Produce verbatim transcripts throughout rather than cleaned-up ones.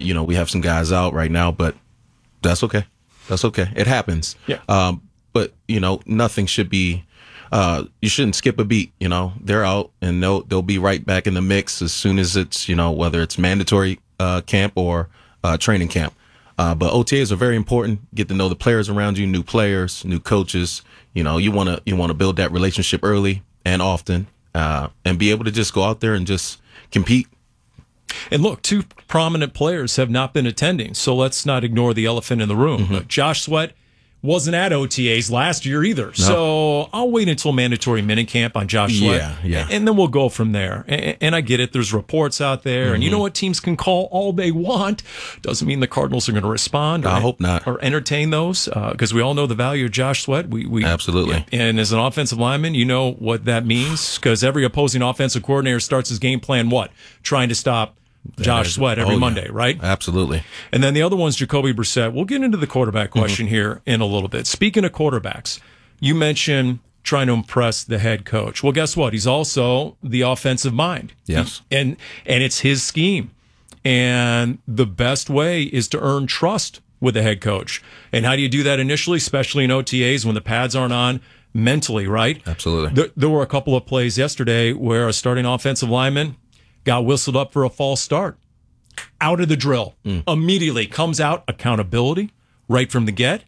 you know, we have some guys out right now, but that's okay. That's okay. It happens. Yeah. Um, but, you know, nothing should be, uh, you shouldn't skip a beat. You know, they're out and they'll, they'll be right back in the mix as soon as it's, you know, whether it's mandatory uh, camp or uh, training camp. Uh, but O T As are very important. Get to know the players around you, new players, new coaches. You know, you want to you want to build that relationship early and often, uh, and be able to just go out there and just compete. And look, two prominent players have not been attending, so let's not ignore the elephant in the room. Mm-hmm. Uh, Josh Sweat wasn't at O T As last year either, no. So I'll wait until mandatory minicamp on Josh Sweat, yeah, yeah. and then we'll go from there. And, and I get it. There's reports out there, mm-hmm. and you know what? Teams can call all they want. Doesn't mean the Cardinals are going to respond. Or, I hope not. Or entertain those, because uh, we all know the value of Josh Sweat. We, we Absolutely. And as an offensive lineman, you know what that means, because every opposing offensive coordinator starts his game plan, what? Trying to stop Josh Sweat every oh, Monday, yeah. right? Absolutely. And then the other one's Jacoby Brissett. We'll get into the quarterback question mm-hmm. here in a little bit. Speaking of quarterbacks, you mentioned trying to impress the head coach. Well, guess what? He's also the offensive mind. Yes. He, and and it's his scheme. And the best way is to earn trust with the head coach. And how do you do that initially, especially in O T As when the pads aren't on? Mentally, right? Absolutely. There, there were a couple of plays yesterday where a starting offensive lineman got whistled up for a false start. Out of the drill. Mm. Immediately comes out accountability right from the get.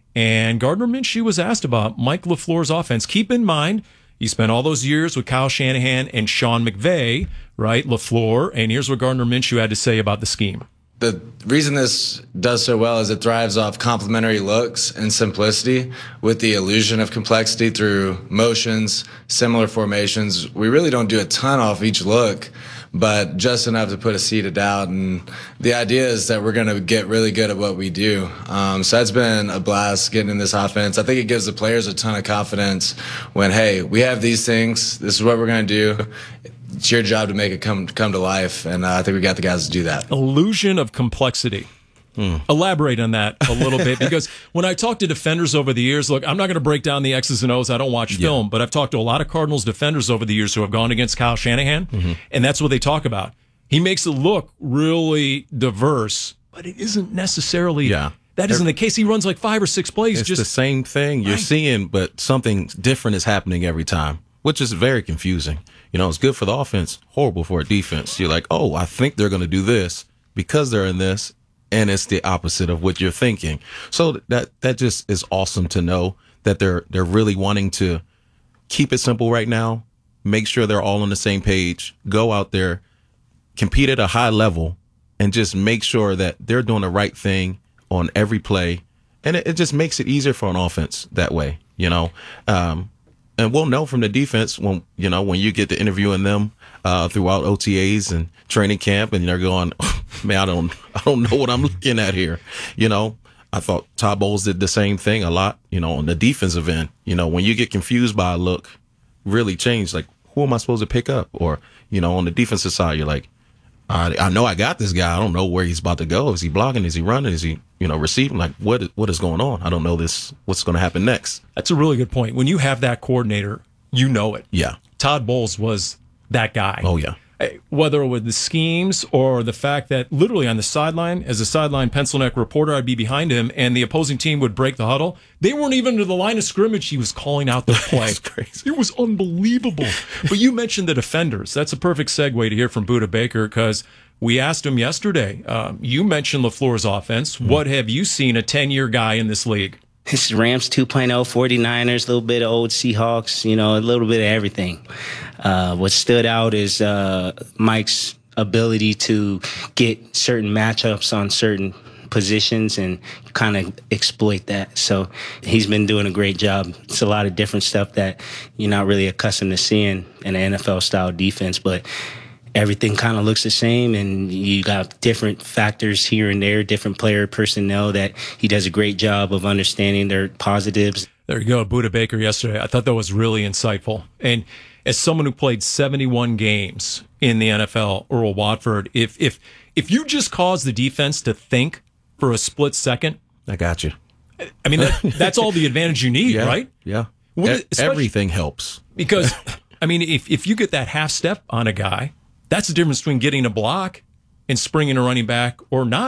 And Gardner Minshew was asked about Mike LaFleur's offense. Keep in mind, he spent all those years with Kyle Shanahan and Sean McVay, right? LaFleur. And here's what Gardner Minshew had to say about the scheme. The reason this does so well is it thrives off complementary looks and simplicity with the illusion of complexity through motions, similar formations. We really don't do a ton off each look, but just enough to put a seed of doubt. And the idea is that we're going to get really good at what we do. Um, so that's been a blast getting in this offense. I think it gives the players a ton of confidence when, hey, we have these things. This is what we're going to do. It's your job to make it come come to life, and uh, I think we got the guys to do that. Illusion of complexity. Hmm. Elaborate on that a little bit, because when I talk to defenders over the years, look, I'm not going to break down the X's and O's. I don't watch film, yeah. but I've talked to a lot of Cardinals defenders over the years who have gone against Kyle Shanahan, mm-hmm. and that's what they talk about. He makes it look really diverse, but it isn't necessarily. Yeah. That isn't the case. He runs like five or six plays. It's just the same thing you're right. seeing, but something different is happening every time, which is very confusing. You know, it's good for the offense, horrible for a defense. You're like, oh, I think they're going to do this because they're in this, and it's the opposite of what you're thinking. So that that just is awesome to know that they're they're really wanting to keep it simple right now, make sure they're all on the same page, go out there, compete at a high level, and just make sure that they're doing the right thing on every play. And it, it just makes it easier for an offense that way, you know. Um And we'll know from the defense when, you know, when you get to interviewing them uh, throughout O T As and training camp, and they're going, oh, man, I don't, I don't know what I'm looking at here. You know, I thought Todd Bowles did the same thing a lot, you know, on the defensive end. You know, when you get confused by a look, really change, like, who am I supposed to pick up? Or, you know, on the defensive side, you're like, I, I know I got this guy. I don't know where he's about to go. Is he blocking? Is he running? Is he, you know, receiving? Like, what, what is going on? I don't know this. What's going to happen next? That's a really good point. When you have that coordinator, you know it. Yeah. Todd Bowles was that guy. Oh, yeah. Whether with the schemes or the fact that literally on the sideline, as a sideline pencil neck reporter, I'd be behind him and the opposing team would break the huddle. They weren't even to the line of scrimmage. He was calling out the play. That's crazy. It was unbelievable. But you mentioned the defenders. That's a perfect segue to hear from Budda Baker, because we asked him yesterday. Um, you mentioned LaFleur's offense. Mm-hmm. What have you seen a ten-year guy in this league? It's Rams two point oh, forty-niners, a little bit of old Seahawks, you know, a little bit of everything. Uh, what stood out is uh, Mike's ability to get certain matchups on certain positions and kind of exploit that. So he's been doing a great job. It's a lot of different stuff that you're not really accustomed to seeing in an N F L-style defense, but everything kind of looks the same, and you got different factors here and there, different player personnel that he does a great job of understanding their positives. There you go, Budda Baker yesterday. I thought that was really insightful. And as someone who played seventy-one games in the N F L, Earl Watford, if if if you just cause the defense to think for a split second, I got you. I mean, that, that's all the advantage you need, yeah, right? Yeah. What, e- everything helps. Because, I mean, if if you get that half step on a guy, that's the difference between getting a block and springing a running back or not.